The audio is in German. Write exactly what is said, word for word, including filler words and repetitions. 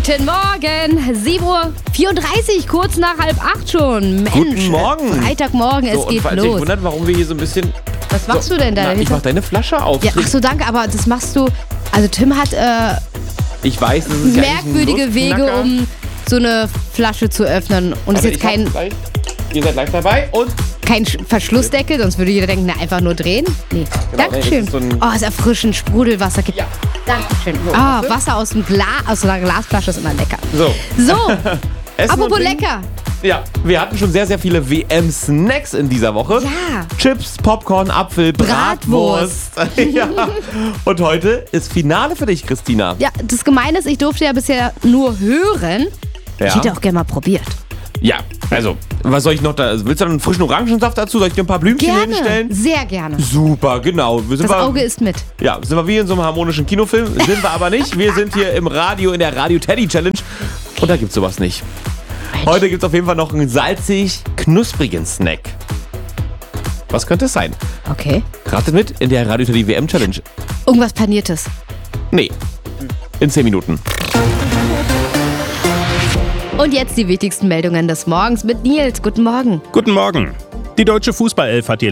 Guten Morgen, sieben Uhr vierunddreißig, kurz nach halb acht schon. Mensch, Guten Morgen. Freitagmorgen, es so, geht und los. Ich wundert, warum wir hier so ein bisschen... Was machst so, du denn da? Na, ich mach deine Flasche auf. Ja, ach so, danke, aber das machst du... Also Tim hat äh, Ich weiß, das ist ja merkwürdige ein Wege, Nussknacker. um so eine Flasche zu öffnen. Und es Also ist jetzt ich kein, hab gleich, ihr seid live dabei und... kein Sch- Verschlussdeckel, sonst würde jeder denken, na, einfach nur drehen. Nee, Genau, Dankeschön. nee, das ist so ein- Oh, ist erfrischend, Sprudelwasser. Ja. Dankeschön. So, Ah, warte. Wasser aus, dem Gla aus einer Glasflasche ist immer lecker. So. So, Essen apropos und trinken. lecker. Ja, wir hatten schon sehr, sehr viele W M-Snacks in dieser Woche. Ja. Chips, Popcorn, Apfel, Bratwurst. ja. Und heute ist Finale für dich, Christina. Ja, das Gemeine ist, ich durfte ja bisher nur hören. Ja. Ich hätte auch gerne mal probiert. Ja, also, was soll ich noch da? Also, willst du dann einen frischen Orangensaft dazu? Soll ich dir ein paar Blümchen Gerne, hinstellen? sehr gerne. Super, genau. Wir sind Das wir, Auge ist mit. Ja, sind wir wie in so einem harmonischen Kinofilm. Sind wir aber nicht. Wir sind hier im Radio, in der Radio Teddy Challenge. Und da gibt's sowas nicht. Heute gibt's auf jeden Fall noch einen salzig-knusprigen Snack. Was könnte es sein? Okay. Ratet mit in der Radio Teddy W M Challenge. Irgendwas Paniertes. Nee, in zehn Minuten. Und jetzt die wichtigsten Meldungen des Morgens mit Nils. Guten Morgen. Guten Morgen. Die deutsche Fußballelf hat die